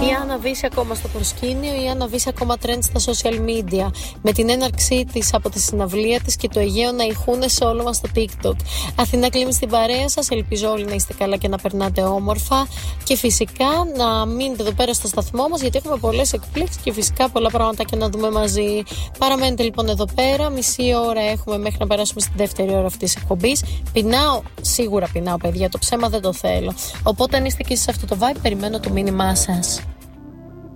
Η Άννα Βύση ακόμα στο προσκήνιο, η Άννα Βύση ακόμα trend στα social media. Με την έναρξή της από τη συναυλία της και το Αιγαίο να ηχούνε σε όλο μας στο TikTok. Αθηνά κλείνει στην παρέα σας. Ελπίζω όλοι να είστε καλά και να περνάτε όμορφα. Και φυσικά να μείνετε εδώ πέρα στο σταθμό μας, γιατί έχουμε πολλές εκπλήξεις και φυσικά πολλά πράγματα και να δούμε μαζί. Παραμένετε λοιπόν εδώ πέρα. Μισή ώρα έχουμε μέχρι να περάσουμε στην δεύτερη ώρα αυτής της εκπομπής. Πεινάω, σίγουρα πεινάω, παιδιά. Το ψέμα δεν το θέλω. Οπότε αν είστε και εσείς σε αυτό το vibe, περιμένω το μήνυμά σας.